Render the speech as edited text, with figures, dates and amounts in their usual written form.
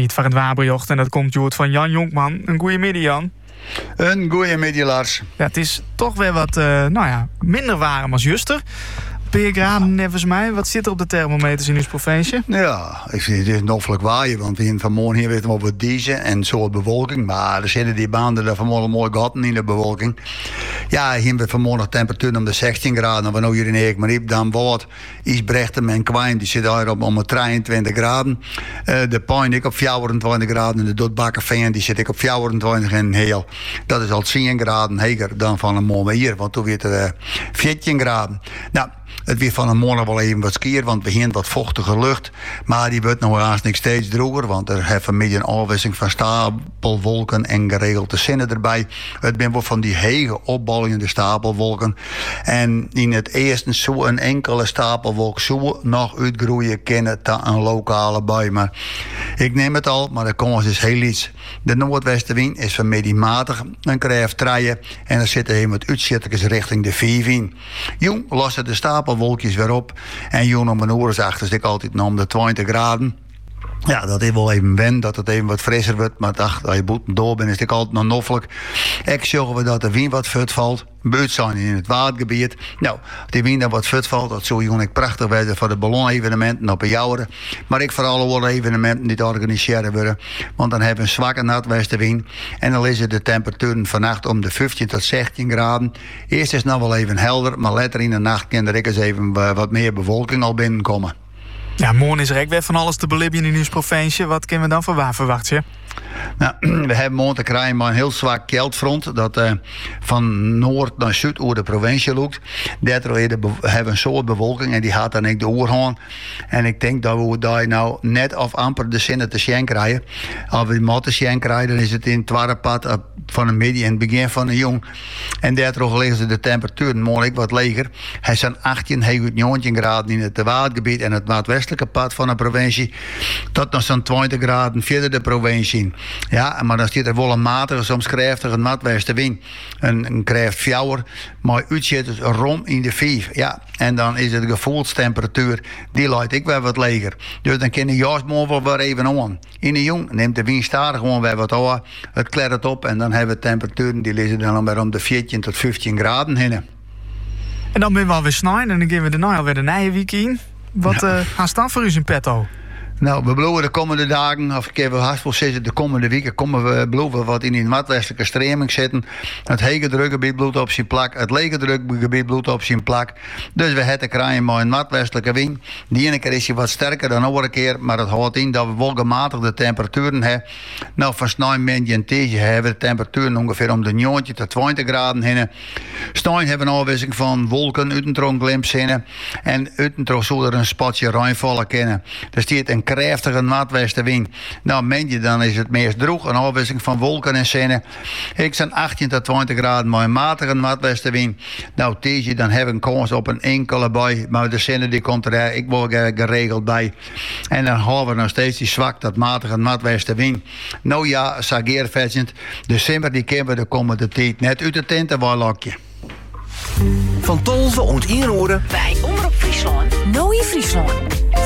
tijd voor het waberjocht. En dat komt Joert van Jan Jonkman. Een goeie middag, Jan. Een goeie middag, Lars. Ja, het is toch weer wat minder warm als juster. Per graden, nevens mij. Wat zit er op de thermometers in uw provincie? Ja, ik vind het is noffelijk waaien. Want we hebben vanmorgen hier weer wat wat diesel en soort bewolking. Maar er zitten die banen er vanmorgen mooi gaten in de bewolking. Ja, hier hebben we vanmorgen temperatuur om de 16 graden. En we nu hier in Eekmariep dan wordt Isbrechten en Kwijn. Die zitten hier om 23 graden. De Pijn ik op 24 graden. En de Dotbakkerveen die zit ik op 24 en heel. Dat is al 10 graden heger dan van een morgen hier. Want toen werd het 14 graden. Nou, het weer van een morgen wel even wat skier, want we hebben wat vochtige lucht. Maar die wordt nog haast niet steeds droger, want er hebben we een afwisseling van stapelwolken en geregelde zinnen erbij. Het ben wel van die hege opbouwende stapelwolken. En in het eerste zo een enkele stapelwolk zo nog uitgroeien kennen tot een lokale bui. Maar ik neem het al, maar de kans is heel iets. De noordwestenwind is van mediematig, een krijgt treien en er zitten even wat uitzitters richting de 4 in. Jong lossen de stapelwolkjes weer op en jong om een uur is achter ik altijd om de 20 graden. Ja, dat is wel even wen, dat het even wat frisser wordt. Maar als je boeten door bent, is het altijd nog noffelijk. Ik zorgen we dat de wind wat fut valt. Buurt zijn in het watergebied. Nou, die wind dat wat fut valt, dat zou gewoon prachtig zijn voor de ballonevenementen op een jaren. Maar ik voor alle evenementen die organiseren worden. Want dan hebben we een zwakke nachtwestenwind. En dan is het de temperaturen vannacht om de 15 tot 16 graden. Eerst is het nog wel even helder, maar later in de nacht kan er eens even wat meer bewolking al binnenkomen. Ja, morgen is er ook weer van alles te belibben in uw provincie. Wat kunnen we dan voor waar verwachten? Nou, we hebben morgen te krijgen maar een heel zwak keldfront dat van noord naar zuid over de provincie loopt. Daardoor hebben we een soort bewolking en die gaat dan ook de oer gaan. En ik denk dat we daar nou net of amper de zinnen te zien krijgen. Als we die mat te zien krijgen, dan is het in het twarrepad van een midden en het begin van een jong. En daardoor liggen ze de temperaturen mogelijk wat lager. Hij zijn 18, 19 graden in het watergebied en het noordwestelijke pad van de provincie. Tot nog zo'n 20 graden verder de provincie. Ja, maar dan zit er wel een matige, soms krachtige noordwestenwind. Een kracht 4, maar uitzet dus rond in de 5. Ja, en dan is het gevoelstemperatuur, die lijkt ik weer wat lager. Dus dan kan je juist morgen wel weer even aan. In de jong neemt de wind stadig gewoon weer wat aan. Het klettert op en dan hebben we temperaturen die liggen dan weer om de 14 tot 15 graden heen. En dan ben we alweer snel en dan gaan we daarna alweer de nieuwe week in. Wat gaan staan voor u in petto? Nou, we beloven de komende dagen, of ik even haast wil zeggen, de komende weken komen we beloven wat in die noordwestelijke stroming zitten. Het hege drukgebied bloedt op zijn plak, het lege drukgebied bloedt op zijn plak. Dus we hebben krijgen maar een noordwestelijke wind. Die ene keer is hij wat sterker dan de andere keer, maar het houdt in dat we wel gematigde temperaturen hebben. Nou, van snel mensen en tegen hebben we de temperaturen ongeveer om de 19 tot 20 graden heen. Snel hebben we een afwisseling van wolken, uitentron glimpzinnen en uitentron zal er een spatje ruimvallen kennen. Er staat een krachtige noordwestenwind. Nou, meen je, dan is het meest droog. Een afwisseling van wolken en zinnen. Ik zijn 18 tot 20 graden, maar een matige noordwestenwind. Nou, tegen dan hebben we een kans op een enkele bui. Maar de zinnen die komt er ik word geregeld bij. En dan houden we nog steeds die zwak, dat matige noordwestenwind. Nou ja, sageervetzend. De simmer die kennen we de komende tijd net uit de tenten wel lokje. Van Tolve und Inroeren bij Omroep Friesland. Nooie Friesland.